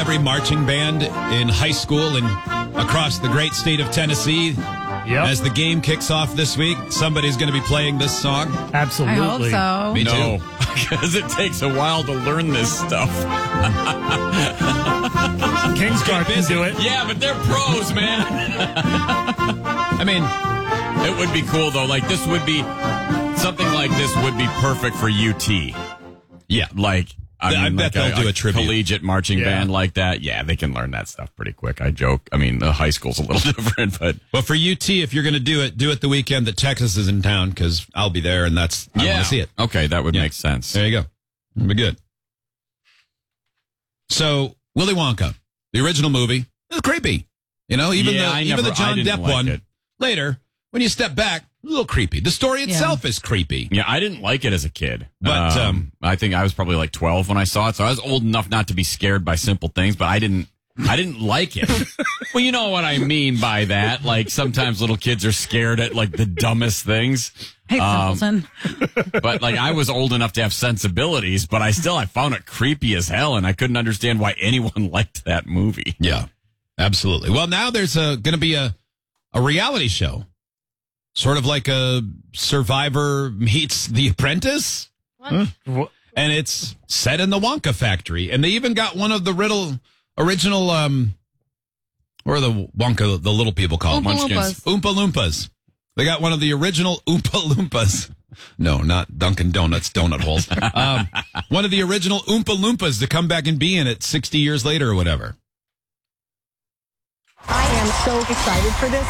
every marching band in high school and across the great state of Tennessee. Yep. As the game kicks off this week, somebody's going to be playing this song. Absolutely. I hope so. Me too. No, because it takes a while to learn this stuff. Kingsguard can do it. Yeah, but they're pros, man. I mean, It would be cool, though. Like, this would be... Something like this would be perfect for UT. yeah. Like... I bet they'll do a tribute. Collegiate marching band like that. Yeah, they can learn that stuff pretty quick. I joke. I mean, the high school's a little different, but... Well, for UT, if you're going to do it the weekend that Texas is in town, because I'll be there, and I want to see it. Okay, that would make sense. There you go. It'll be good. So, Willy Wonka, the original movie, it was creepy. You know, even the John Depp one. Later, when you step back, a little creepy. The story itself is creepy. Yeah, I didn't like it as a kid. But I think I was probably like 12 when I saw it, so I was old enough not to be scared by simple things, but I didn't like it. Well, you know what I mean by that. Like, sometimes little kids are scared at, like, the dumbest things. Hey, simpleton. But, like, I was old enough to have sensibilities, but I found it creepy as hell, and I couldn't understand why anyone liked that movie. Yeah, absolutely. Well, now there's going to be a reality show. Sort of like a Survivor meets The Apprentice. What? And it's set in the Wonka factory. And they even got one of the original, or the Wonka, the little people call it. Munchkins. Oompa Loompas. They got one of the original Oompa Loompas. No, not Dunkin' Donuts donut holes. One of the original Oompa Loompas to come back and be in it 60 years later or whatever. I am so excited for this.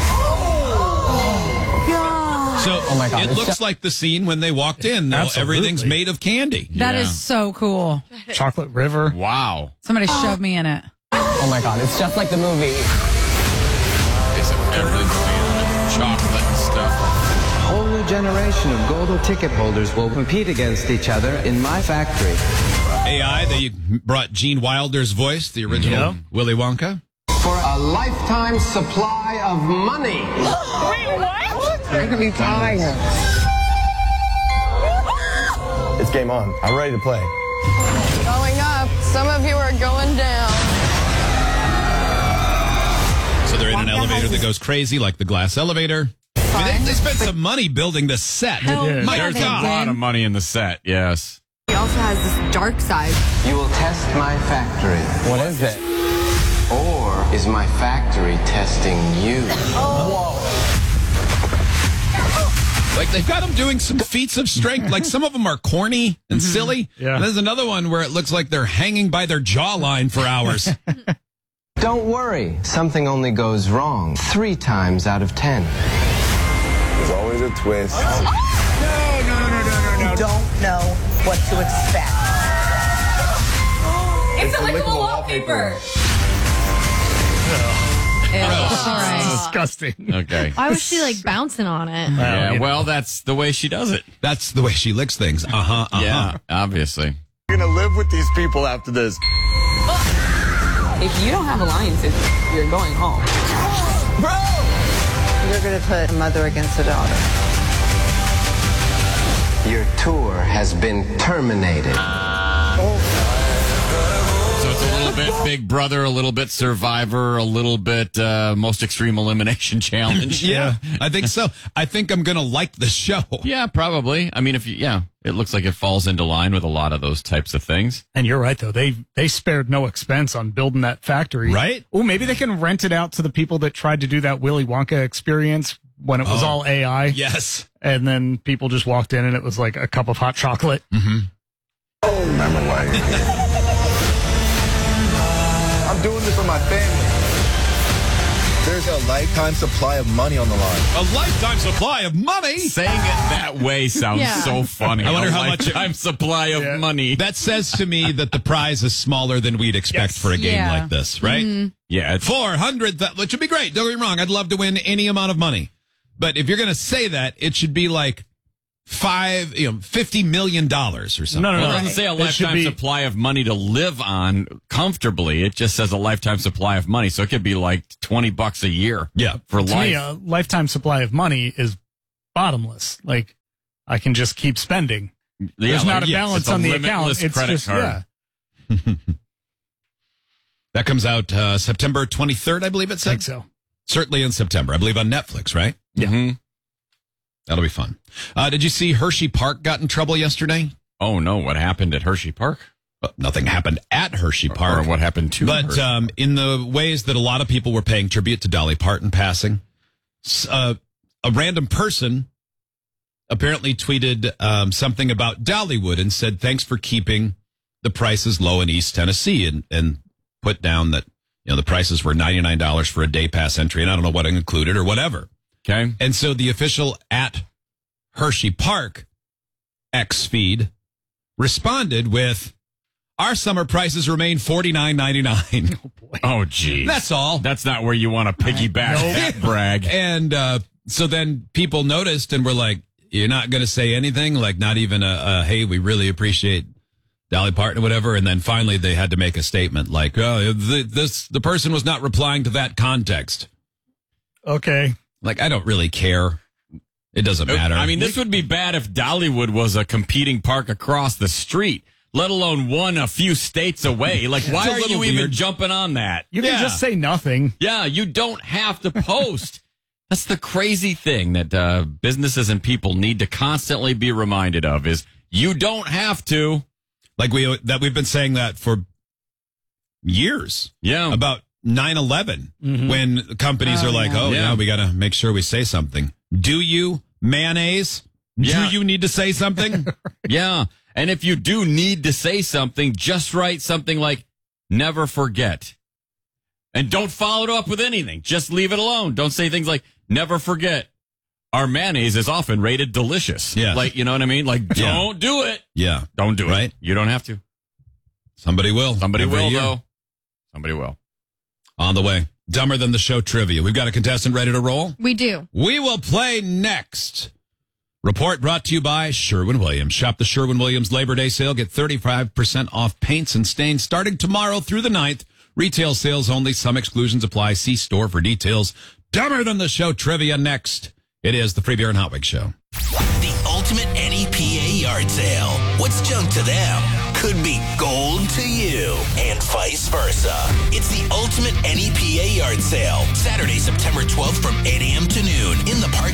So Oh my God, it looks like the scene when they walked in. Absolutely. Everything's made of candy. That is so cool. Chocolate River. Wow. Somebody shoved me in it. Oh my God, it's just like the movie. Everything's made of chocolate and stuff. A whole new generation of golden ticket holders will compete against each other in my factory. AI, they brought Gene Wilder's voice, the original Willy Wonka. For a lifetime supply of money. Wait, what? You're gonna be tired. It's game on. I'm ready to play. Going up. Some of you are going down. So they're in an elevator that goes crazy, like the glass elevator. I mean, they spent some money building the set. did. My There's God. a lot of money in the set, yes. He also has this dark side. You will test my factory. What is it? Or is my factory testing you? Like, they've got them doing some feats of strength. Like, some of them are corny and silly. Yeah. And there's another one where it looks like they're hanging by their jawline for hours. Don't worry. Something only goes wrong 3 times out of 10. There's always a twist. You don't know what to expect. It's a lickable wallpaper. Disgusting. Okay. Why was she like bouncing on it? Yeah, well, that's the way she does it. That's the way she licks things. Yeah, obviously. You're gonna live with these people after this. If you don't have alliances, you're going home. Bro! You're gonna put a mother against a daughter. Your tour has been terminated. So it's a little bit Big Brother, a little bit Survivor, a little bit Most Extreme Elimination Challenge. Yeah, I think so. I think I'm going to like the show. Yeah, probably. I mean, it looks like it falls into line with a lot of those types of things. And you're right, though. They spared no expense on building that factory. Right? Oh, maybe they can rent it out to the people that tried to do that Willy Wonka experience when it was all AI. Yes. And then people just walked in and it was like a cup of hot chocolate. Remember why you're here. I'm doing this for my family. There's a lifetime supply of money on the line. A lifetime supply of money? Saying it that way sounds Yeah. so funny. I wonder A how much lifetime supply of money. That says to me that the prize is smaller than we'd expect Yes. for a game Yeah. like this, right? Yeah, it's 400, which would be great. Don't get me wrong. I'd love to win any amount of money. But if you're going to say that, it should be like $50 million or something. No. Well, it doesn't say a It should lifetime be- supply of money to live on comfortably. It just says a lifetime supply of money. So it could be like $20 a year. Yeah. For To life. me, a lifetime supply of money is bottomless. Like, I can just keep spending. There's not a balance it's a on the limitless account. It's credit just, card. yeah. That comes out September 23rd, I believe it I said. think so. Certainly in September. I believe on Netflix, right? Yeah. Mm-hmm. That'll be fun. Did you see Hershey Park got in trouble yesterday? Oh, no. What happened at Hershey Park? Nothing happened at Hershey Park. Or what happened to But Hershey? in the ways that a lot of people were paying tribute to Dolly Parton passing, a random person apparently tweeted something about Dollywood and said, thanks for keeping the prices low in East Tennessee, and put down that the prices were $99 for a day pass entry, and I don't know what it included or whatever. Okay. And so the official at Hershey Park X feed responded with, our summer prices remain $49.99. Oh, boy. Oh, geez. That's all. That's not where you want to piggyback that brag. And so then people noticed and were like, you're not going to say anything? Like not even hey, we really appreciate Dolly Parton or whatever. And then finally they had to make a statement like, oh, the person was not replying to that context. Okay. Like, I don't really care. It doesn't matter. I mean, this would be bad if Dollywood was a competing park across the street, let alone one a few states away. Like, why are you even jumping on that? You can just say nothing. Yeah, you don't have to post. That's the crazy thing that businesses and people need to constantly be reminded of is you don't have to. Like we've been saying that for years. Yeah. About 9/11 when companies are like, we got to make sure we say something. Do you, mayonnaise? Yeah. Do you need to say something? Yeah. And if you do need to say something, just write something like, never forget. And don't follow it up with anything. Just leave it alone. Don't say things like, never forget. Our mayonnaise is often rated delicious. Yeah. Like, you know what I mean? Like, don't do it. Yeah. Don't do it. Right? You don't have to. Somebody will. Somebody Every will, year. though. Somebody will. On the way. Dumber Than the Show trivia. We've got a contestant ready to roll. We do. We will play next. Report brought to you by Sherwin-Williams. Shop the Sherwin-Williams Labor Day sale. Get 35% off paints and stains starting tomorrow through the 9th. Retail sales only. Some exclusions apply. See store for details. Dumber Than the Show trivia next. It is the Free Beer and Hot Wings Show. The ultimate NEPA yard sale. What's junk to them could be gold to you, and vice versa. It's the ultimate NEPA yard sale. Saturday, September 12th from 8 a.m. to noon in the parking